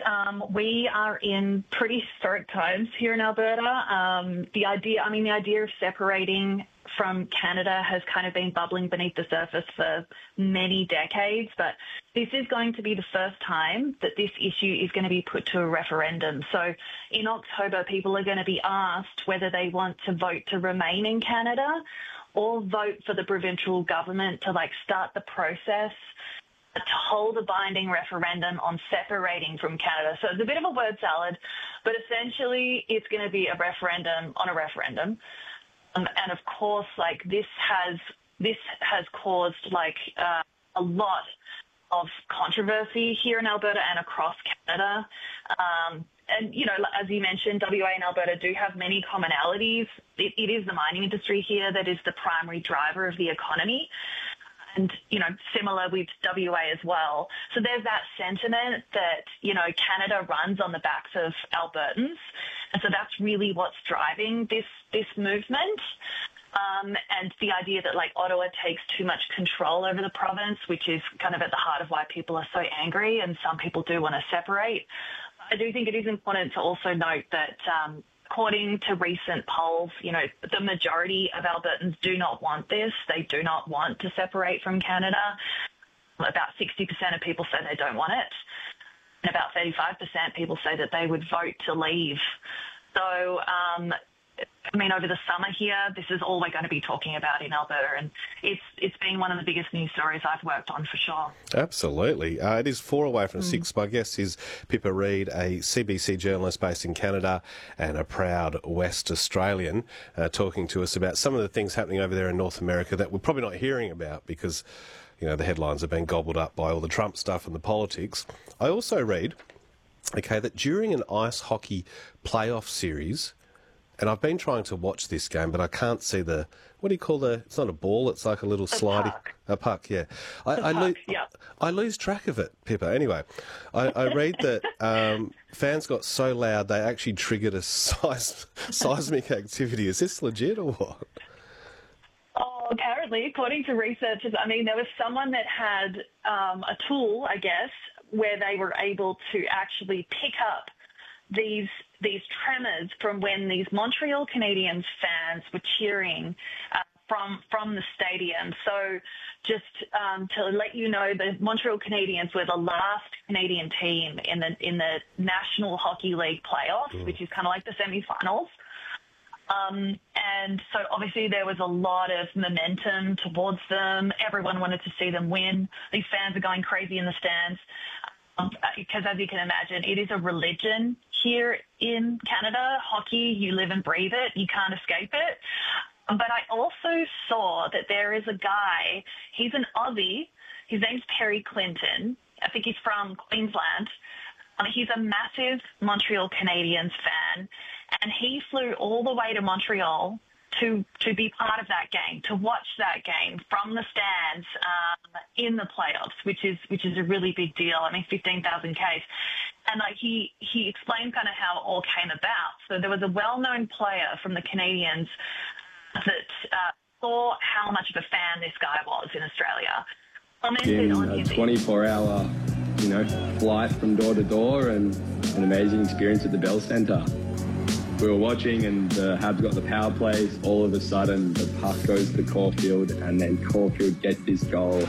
We are in pretty historic times here in Alberta. The idea of separating from Canada has kind of been bubbling beneath the surface for many decades, but this is going to be the first time that this issue is going to be put to a referendum. So in October, people are going to be asked whether they want to vote to remain in Canada or vote for the provincial government to start the process to hold a binding referendum on separating from Canada. So it's a bit of a word salad, but essentially it's going to be a referendum on a referendum. And of course, this has caused a lot of controversy here in Alberta and across Canada. And, as you mentioned, WA and Alberta do have many commonalities. It is the mining industry here that is the primary driver of the economy. And, similar with WA as well. So there's that sentiment that, Canada runs on the backs of Albertans. And so that's really what's driving this movement. And the idea that Ottawa takes too much control over the province, which is kind of at the heart of why people are so angry and some people do want to separate. I do think it is important to also note that according to recent polls, the majority of Albertans do not want this. They do not want to separate from Canada. About 60% of people say they don't want it. And about 35% people say that they would vote to leave. So, over the summer here, this is all we're going to be talking about in Alberta, and it's been one of the biggest news stories I've worked on for sure. Absolutely. It is 4 away from 6. My guest is Pippa Reid, a CBC journalist based in Canada and a proud West Australian, talking to us about some of the things happening over there in North America that we're probably not hearing about because, the headlines have been gobbled up by all the Trump stuff and the politics. I also read, that during an ice hockey playoff series, and I've been trying to watch this game, but I can't see what do you call it's not a ball, it's like a little slidey. A puck, yeah. I lose track of it, Pippa. Anyway, I read that fans got so loud they actually triggered a seismic activity. Is this legit or what? Oh, apparently, according to researchers, there was someone that had a tool, I guess, where they were able to actually pick up these tremors from when these Montreal Canadiens fans were cheering from the stadium. So just to let you know, the Montreal Canadiens were the last Canadian team in the National Hockey League playoffs, which is kind of like the semi-finals. And so obviously there was a lot of momentum towards them. Everyone wanted to see them win. These fans are going crazy in the stands. Because as you can imagine, it is a religion here in Canada. Hockey, you live and breathe it. You can't escape it. But I also saw that there is a guy, he's an Aussie. His name's Terry Clinton. I think he's from Queensland. He's a massive Montreal Canadiens fan. And he flew all the way to Montreal to be part of that game, to watch that game from the stands in the playoffs, which is a really big deal. 15,000 Ks. And he explained kind of how it all came about. So there was a well-known player from the Canadiens that saw how much of a fan this guy was in Australia. Commented on his 24-hour, flight from door to door and an amazing experience at the Bell Centre. We were watching and the Habs got the power plays. All of a sudden, the puck goes to Caulfield and then Caulfield gets his goal.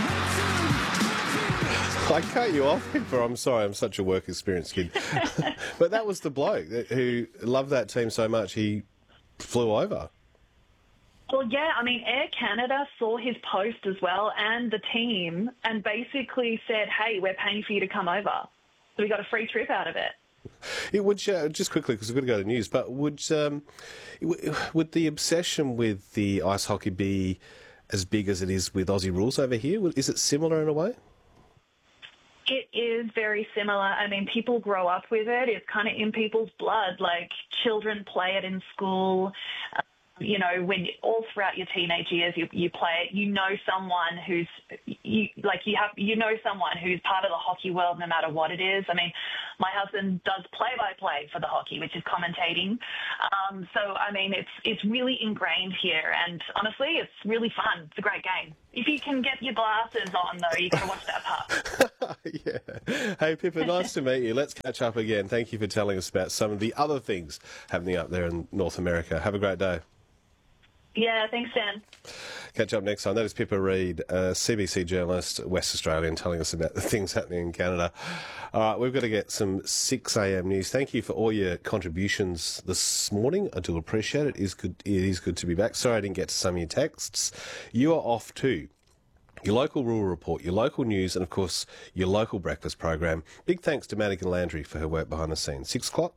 I cut you off, Pippa. I'm sorry, I'm such a work experience kid. But that was the bloke who loved that team so much he flew over. Well, yeah, Air Canada saw his post as well and the team and basically said, hey, we're paying for you to come over. So we got a free trip out of it. It would just quickly because we've got to go to the news. But would the obsession with the ice hockey be as big as it is with Aussie rules over here? Is it similar in a way? It is very similar. People grow up with it. It's kind of in people's blood. Children play it in school. When all throughout your teenage years you play it, someone who's someone who's part of the hockey world no matter what it is. My husband does play-by-play for the hockey, which is commentating. It's really ingrained here, and honestly, it's really fun. It's a great game. If you can get your glasses on, though, you got to watch that part. Yeah. Hey, Pippa, nice to meet you. Let's catch up again. Thank you for telling us about some of the other things happening up there in North America. Have a great day. Yeah, thanks, Dan. Catch up next time. That is Pippa Reid, a CBC journalist, West Australian, telling us about the things happening in Canada. All right, we've got to get some 6am news. Thank you for all your contributions this morning. I do appreciate it. It is good to be back. Sorry I didn't get to some of your texts. You are off too. Your local rural report, your local news, and of course, your local breakfast program. Big thanks to Madigan Landry for her work behind the scenes. 6 o'clock.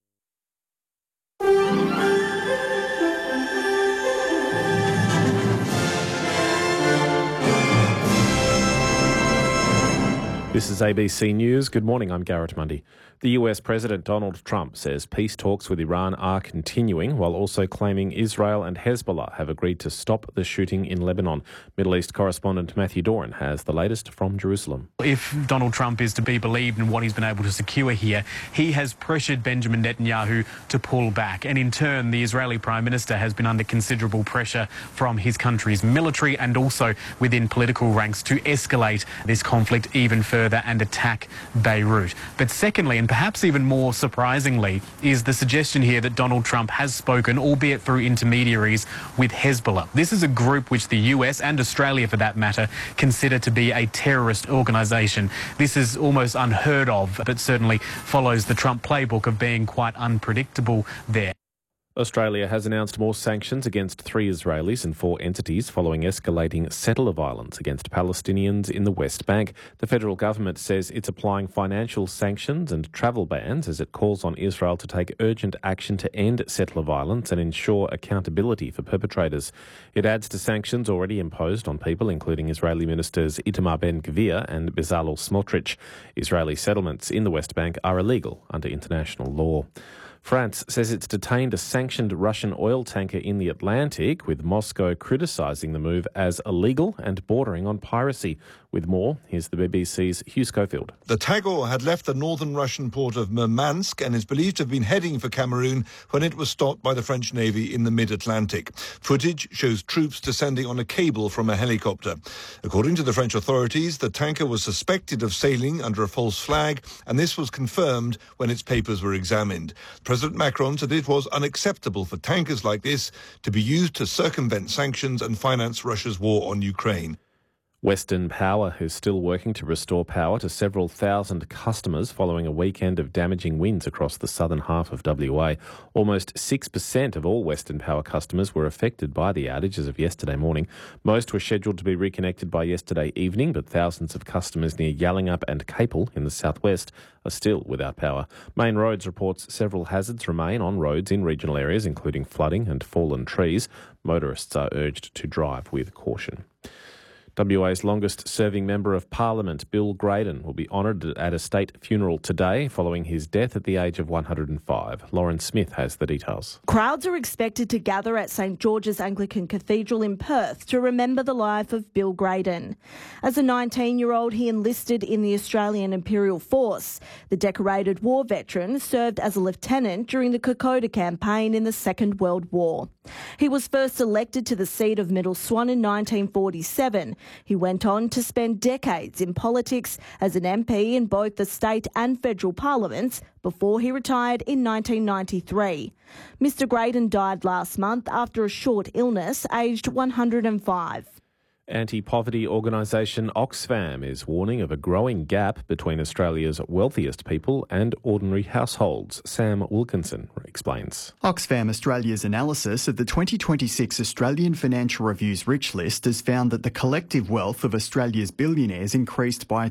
This is ABC News. Good morning, I'm Garrett Mundy. The US President Donald Trump says peace talks with Iran are continuing, while also claiming Israel and Hezbollah have agreed to stop the shooting in Lebanon. Middle East correspondent Matthew Doran has the latest from Jerusalem. If Donald Trump is to be believed in what he's been able to secure here, he has pressured Benjamin Netanyahu to pull back. And in turn, the Israeli Prime Minister has been under considerable pressure from his country's military and also within political ranks to escalate this conflict even further and attack Beirut. But secondly, and perhaps even more surprisingly, is the suggestion here that Donald Trump has spoken, albeit through intermediaries, with Hezbollah. This is a group which the US and Australia, for that matter, consider to be a terrorist organisation. This is almost unheard of, but certainly follows the Trump playbook of being quite unpredictable there. Australia has announced more sanctions against 3 Israelis and 4 entities following escalating settler violence against Palestinians in the West Bank. The federal government says it's applying financial sanctions and travel bans as it calls on Israel to take urgent action to end settler violence and ensure accountability for perpetrators. It adds to sanctions already imposed on people, including Israeli ministers Itamar Ben-Gvir and Bezalel Smotrich. Israeli settlements in the West Bank are illegal under international law. France says it's detained a sanctioned Russian oil tanker in the Atlantic, with Moscow criticising the move as illegal and bordering on piracy. With more, here's the BBC's Hugh Schofield. The Tagor had left the northern Russian port of Murmansk and is believed to have been heading for Cameroon when it was stopped by the French Navy in the mid-Atlantic. Footage shows troops descending on a cable from a helicopter. According to the French authorities, the tanker was suspected of sailing under a false flag, and this was confirmed when its papers were examined. President Macron said it was unacceptable for tankers like this to be used to circumvent sanctions and finance Russia's war on Ukraine. Western Power is still working to restore power to several thousand customers following a weekend of damaging winds across the southern half of WA. Almost 6% of all Western Power customers were affected by the outage as of yesterday morning. Most were scheduled to be reconnected by yesterday evening, but thousands of customers near Yallingup and Capel in the southwest are still without power. Main Roads reports several hazards remain on roads in regional areas, including flooding and fallen trees. Motorists are urged to drive with caution. WA's longest-serving Member of Parliament, Bill Graydon, will be honoured at a state funeral today following his death at the age of 105. Lauren Smith has the details. Crowds are expected to gather at St George's Anglican Cathedral in Perth to remember the life of Bill Graydon. As a 19-year-old, he enlisted in the Australian Imperial Force. The decorated war veteran served as a lieutenant during the Kokoda campaign in the Second World War. He was first elected to the seat of Middle Swan in 1947. He went on to spend decades in politics as an MP in both the state and federal parliaments before he retired in 1993. Mr Graydon died last month after a short illness, aged 105. Anti-poverty organisation Oxfam is warning of a growing gap between Australia's wealthiest people and ordinary households. Sam Wilkinson explains. Oxfam Australia's analysis of the 2026 Australian Financial Review's Rich List has found that the collective wealth of Australia's billionaires increased by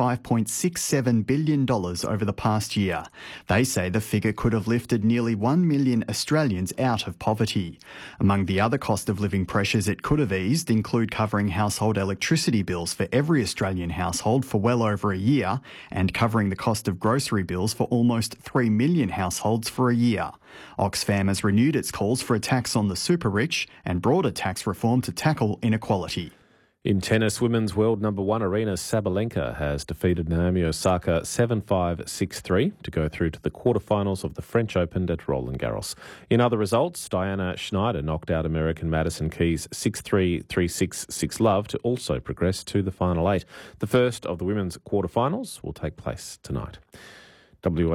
$25.67 billion over the past year. They say the figure could have lifted nearly 1 million Australians out of poverty. Among the other cost of living pressures it could have eased include covering household electricity bills for every Australian household for well over a year and covering the cost of grocery bills for almost 3 million households for a year. Oxfam has renewed its calls for a tax on the super rich and broader tax reform to tackle inequality. In tennis, women's world number one Aryna Sabalenka has defeated Naomi Osaka 7-5, 6-3 to go through to the quarterfinals of the French Open at Roland Garros. In other results, Diana Schneider knocked out American Madison Keys 6-3, 3-6, 6-love to also progress to the final eight. The first of the women's quarterfinals will take place tonight. WA